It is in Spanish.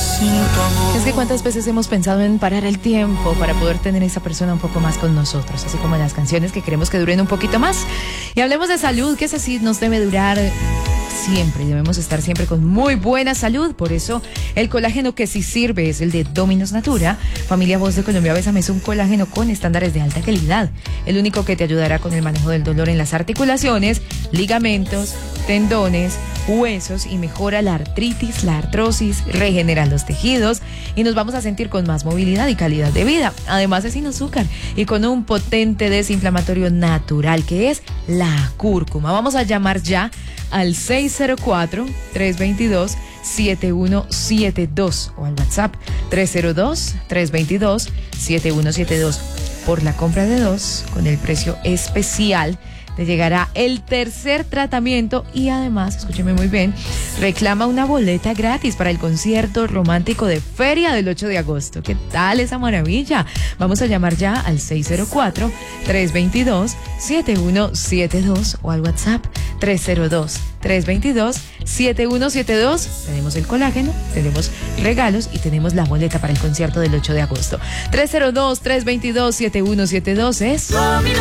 Es que cuántas veces hemos pensado en parar el tiempo para poder tener a esa persona un poco más con nosotros, así como las canciones que queremos que duren un poquito más. Y hablemos de salud, que esa sí nos debe durar siempre, debemos estar siempre con muy buena salud. Por eso el colágeno que sí sirve es el de Dominos Natura. Familia Voz de Colombia, Bésame es un colágeno con estándares de alta calidad, el único que te ayudará con el manejo del dolor en las articulaciones, ligamentos, tendones, huesos, y mejora la artritis, la artrosis, regenera los tejidos y nos vamos a sentir con más movilidad y calidad de vida. Además es sin azúcar y con un potente desinflamatorio natural que es la cúrcuma. Vamos a llamar ya al 604-322-7172 o al WhatsApp 302-322-7172. Por la compra de 2, con el precio especial, te llegará el tercer tratamiento y además, escúcheme muy bien, reclama una boleta gratis para el concierto romántico de Feria del 8 de agosto. ¿Qué tal esa maravilla? Vamos a llamar ya al 604-322-7172 o al WhatsApp 302-322-7172. Tenemos el colágeno, tenemos regalos y tenemos la boleta para el concierto del 8 de agosto. 302-322-7172 es...